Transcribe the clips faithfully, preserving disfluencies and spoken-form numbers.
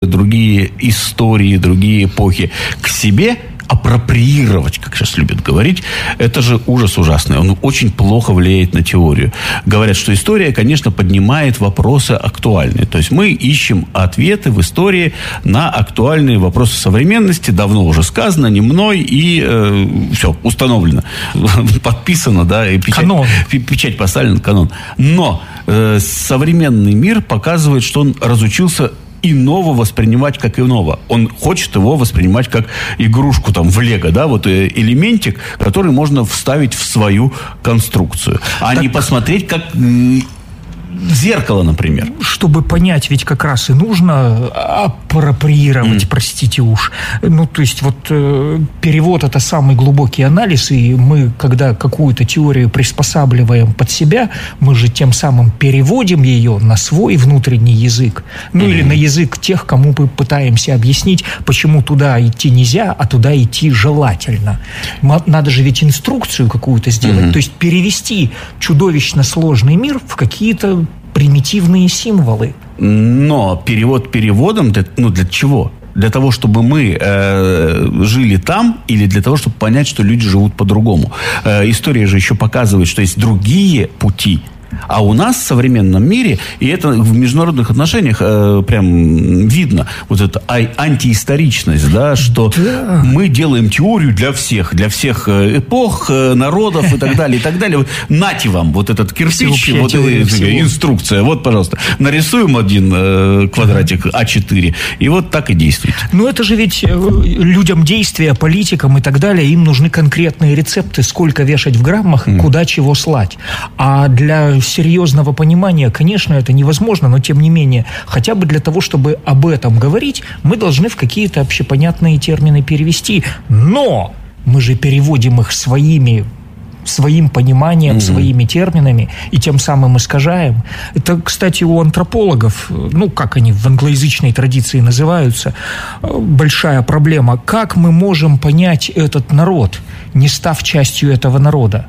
другие истории, другие эпохи к себе, апроприировать, как сейчас любят говорить, это же ужас ужасный. Он очень плохо влияет на теорию. Говорят, что история, конечно, поднимает вопросы актуальные. То есть мы ищем ответы в истории на актуальные вопросы современности. Давно уже сказано, не мной, и э, все, установлено. Подписано, да, и печать, печать поставлена, канон. Но э, современный мир показывает, что он разучился иного воспринимать как иного. Он хочет его воспринимать как игрушку там в лего, да, вот элементик, который можно вставить в свою конструкцию, а так... не посмотреть как зеркало, например. Чтобы понять, ведь как раз и нужно апроприировать, mm. простите уж. Ну, то есть, вот э, перевод – это самый глубокий анализ, и мы, когда какую-то теорию приспосабливаем под себя, мы же тем самым переводим ее на свой внутренний язык. Ну, mm. или на язык тех, кому мы пытаемся объяснить, почему туда идти нельзя, а туда идти желательно. Надо же ведь инструкцию какую-то сделать, mm. то есть перевести чудовищно сложный мир в какие-то примитивные символы. Но перевод переводом, для, ну, для чего? Для того, чтобы мы э, жили там, или для того, чтобы понять, что люди живут по-другому. Э, история же еще показывает, что есть другие пути. А у нас в современном мире, и это в международных отношениях э, прям видно, вот эта а- антиисторичность, да, что да. мы делаем теорию для всех, для всех эпох, народов и так далее, и так далее. Нате вам вот этот кирпич, вот эта инструкция. Вот, пожалуйста, нарисуем один э, квадратик а четыре, и вот так и действуйте. Ну, это же ведь людям действия, политикам и так далее, им нужны конкретные рецепты, сколько вешать в граммах, mm. куда чего слать. А для серьезного понимания, конечно, это невозможно, но тем не менее, хотя бы для того, чтобы об этом говорить, мы должны в какие-то общепонятные термины перевести. Но мы же переводим их своими, своим пониманием, mm-hmm. своими терминами, и тем самым искажаем. Это, кстати, у антропологов, ну, как они в англоязычной традиции называются, большая проблема. Как мы можем понять этот народ, не став частью этого народа?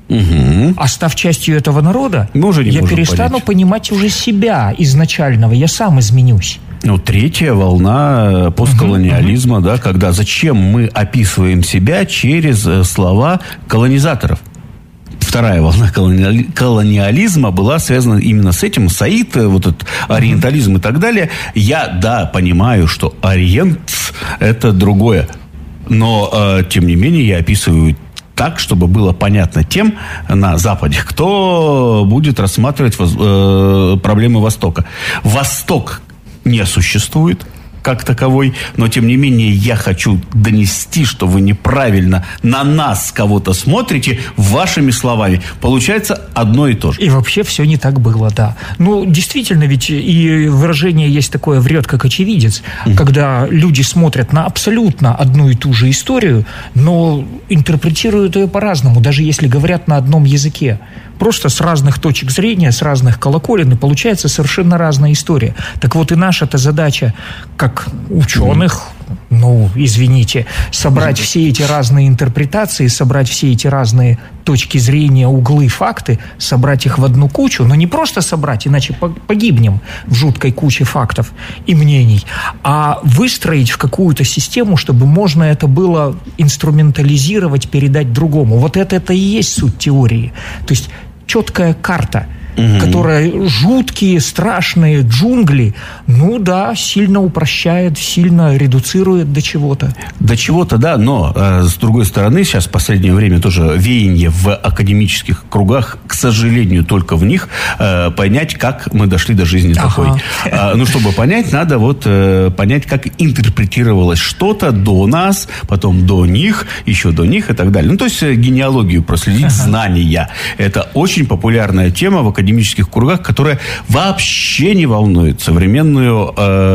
Угу. А став частью этого народа, я перестану понять. понимать уже себя изначального, я сам изменюсь. Ну, третья волна постколониализма, угу, да, когда зачем мы описываем себя через слова колонизаторов. Вторая волна колониали... колониализма была связана именно с этим. Саид, вот этот ориентализм угу. и так далее. Я, да, понимаю, что ориент – это другое. Но, э, тем не менее, я описываю так, чтобы было понятно тем на Западе, кто будет рассматривать воз, э, проблемы Востока. Восток не существует как таковой, но тем не менее я хочу донести, что вы неправильно на нас кого-то смотрите вашими словами. Получается одно и то же. И вообще все не так было, да. Ну, действительно, ведь и выражение есть такое «врет, как очевидец», mm-hmm. когда люди смотрят на абсолютно одну и ту же историю, но интерпретируют ее по-разному, даже если говорят на одном языке. Просто с разных точек зрения, с разных колоколен, и получается совершенно разная история. Так вот и наша-то задача, как ученых, ну, извините, собрать все эти разные интерпретации, собрать все эти разные точки зрения, углы, факты, собрать их в одну кучу, но не просто собрать, иначе погибнем в жуткой куче фактов и мнений, а выстроить в какую-то систему, чтобы можно это было инструментализировать, передать другому. Вот это, это и есть суть теории. То есть четкая карта, угу. которая жуткие, страшные джунгли, ну да, сильно упрощает, сильно редуцирует до чего-то. До чего-то, да, но э, с другой стороны, сейчас в последнее время тоже веяние в академических кругах, к сожалению, только в них, э, понять, как мы дошли до жизни ага. такой. Э, ну, чтобы понять, надо вот э, понять, как интерпретировалось что-то до нас, потом до них, еще до них и так далее. Ну, то есть генеалогию проследить, ага. знания. Это очень популярная тема в академических кругах, которая вообще не волнует современную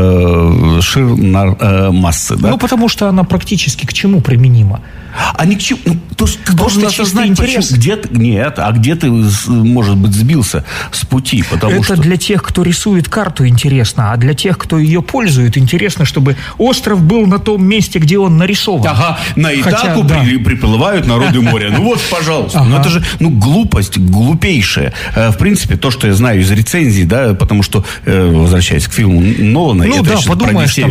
э, шир э, массы. Да? Ну, потому что она практически к чему применима? А ни к чему. Ну, то, ты должен осознать, почему, где ты, нет, а где ты, может быть, сбился с пути. Потому Это что... для тех, кто рисует карту, интересно, а для тех, кто ее пользует, интересно, чтобы остров был на том месте, где он нарисован. Ага, на Итаку да. при, приплывают народы моря. Ну вот, пожалуйста. Ага. Ну это же ну, глупость, глупейшая. В принципе, то, что я знаю из рецензий, да, потому что, возвращаясь к фильму Нолана, ну, это да, подумаешь,